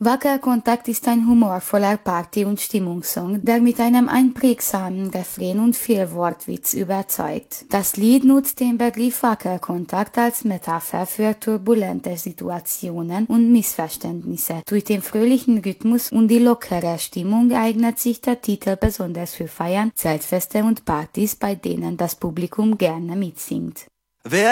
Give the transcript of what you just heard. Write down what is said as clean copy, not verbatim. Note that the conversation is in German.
Wackelkontakt ist ein humorvoller Party- und Stimmungssong, der mit einem einprägsamen Refrain und viel Wortwitz überzeugt. Das Lied nutzt den Begriff Wackelkontakt als Metapher für turbulente Situationen und Missverständnisse. Durch den fröhlichen Rhythmus und die lockere Stimmung eignet sich der Titel besonders für Feiern, Zeltfeste und Partys, bei denen das Publikum gerne mitsingt.